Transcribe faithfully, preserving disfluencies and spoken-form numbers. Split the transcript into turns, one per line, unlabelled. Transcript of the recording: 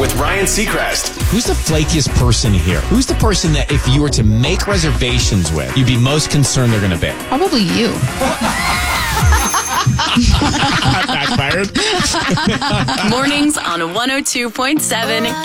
with Ryan Seacrest.
Who's the flakiest person here? Who's the person that if you were to make reservations with, you'd be most concerned they're going to bail?
Probably you.
Backfired.
Mornings on one oh two point seven